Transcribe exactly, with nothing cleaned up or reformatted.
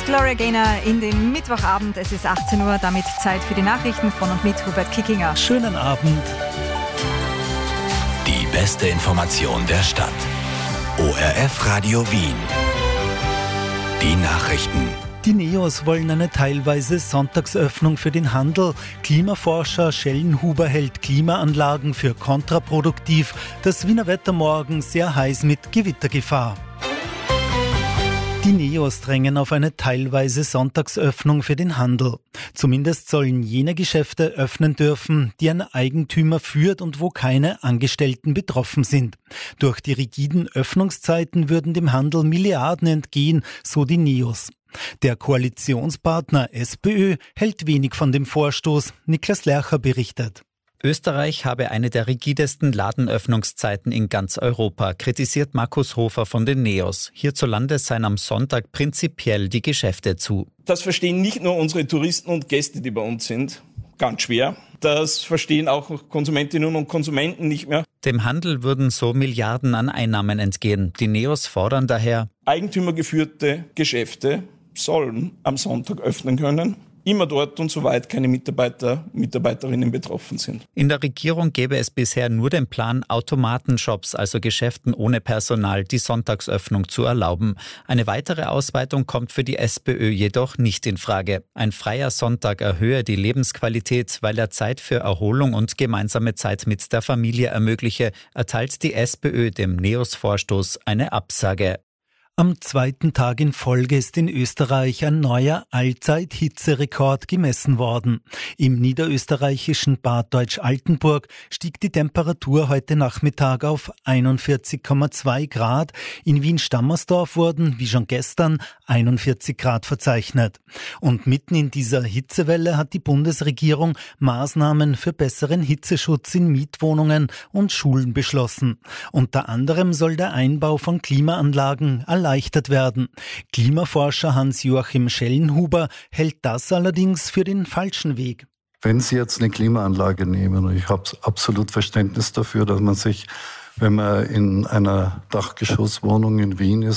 Gloria Gaynor in den Mittwochabend. Es ist achtzehn Uhr, damit Zeit für die Nachrichten von und mit Hubert Kickinger. Schönen Abend. Die beste Information der Stadt. O R F Radio Wien. Die Nachrichten. Die Neos wollen eine teilweise Sonntagsöffnung für den Handel. Klimaforscher Schellenhuber hält Klimaanlagen für kontraproduktiv. Das Wiener Wetter morgen sehr heiß mit Gewittergefahr. Die Neos drängen auf eine teilweise Sonntagsöffnung für den Handel. Zumindest sollen jene Geschäfte öffnen dürfen, die ein Eigentümer führt und wo keine Angestellten betroffen sind. Durch die rigiden Öffnungszeiten würden dem Handel Milliarden entgehen, so die Neos. Der Koalitionspartner SPÖ hält wenig von dem Vorstoß. Niklas Lercher berichtet. Österreich habe eine der rigidesten Ladenöffnungszeiten in ganz Europa, kritisiert Markus Hofer von den Neos. Hierzulande seien am Sonntag prinzipiell die Geschäfte zu. Das verstehen nicht nur unsere Touristen und Gäste, die bei uns sind, ganz schwer. Das verstehen auch Konsumentinnen und Konsumenten nicht mehr. Dem Handel würden so Milliarden an Einnahmen entgehen. Die Neos fordern daher: Eigentümergeführte Geschäfte sollen am Sonntag öffnen können. Immer dort und soweit keine Mitarbeiter, Mitarbeiterinnen betroffen sind. In der Regierung gäbe es bisher nur den Plan, Automatenshops, also Geschäften ohne Personal, die Sonntagsöffnung zu erlauben. Eine weitere Ausweitung kommt für die SPÖ jedoch nicht in Frage. Ein freier Sonntag erhöhe die Lebensqualität, weil er Zeit für Erholung und gemeinsame Zeit mit der Familie ermögliche, erteilt die SPÖ dem Neos-Vorstoß eine Absage. Am zweiten Tag in Folge ist in Österreich ein neuer Allzeit-Hitzerekord gemessen worden. Im niederösterreichischen Bad Deutsch-Altenburg stieg die Temperatur heute Nachmittag auf einundvierzig Komma zwei Grad. In Wien-Stammersdorf wurden, wie schon gestern, einundvierzig Grad verzeichnet. Und mitten in dieser Hitzewelle hat die Bundesregierung Maßnahmen für besseren Hitzeschutz in Mietwohnungen und Schulen beschlossen. Unter anderem soll der Einbau von Klimaanlagen erleichtert werden. Klimaforscher Hans-Joachim Schellenhuber hält das allerdings für den falschen Weg. Wenn Sie jetzt eine Klimaanlage nehmen, und ich habe absolut Verständnis dafür, dass man sich, wenn man in einer Dachgeschosswohnung in Wien ist,